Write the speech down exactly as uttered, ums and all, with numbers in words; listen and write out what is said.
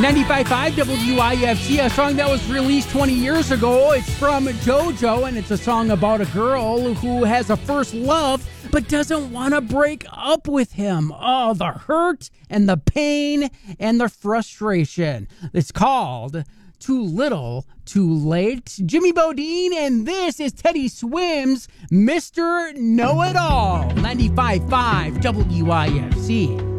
ninety-five point five W I F C, a song that was released twenty years ago. It's from JoJo, and it's a song about a girl who has a first love but doesn't want to break up with him. Oh, the hurt and the pain and the frustration. It's called Too Little, Too Late. Jimmy Bodine, and this is Teddy Swims, Mister Know-It-All. ninety-five point five W I F C.